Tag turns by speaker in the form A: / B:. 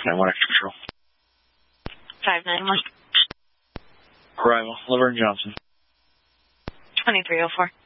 A: 9-1 extra control.
B: 591.
A: Arrival, Laverne Johnson.
B: 2304.